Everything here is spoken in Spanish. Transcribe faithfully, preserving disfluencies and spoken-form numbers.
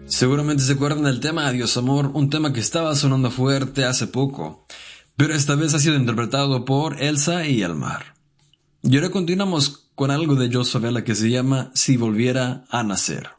Seguramente se acuerdan del tema Adiós Amor, un tema que estaba sonando fuerte hace poco, pero esta vez ha sido interpretado por Elsa y Almar. Y ahora continuamos con algo de Joss Favela que se llama Si volviera a nacer.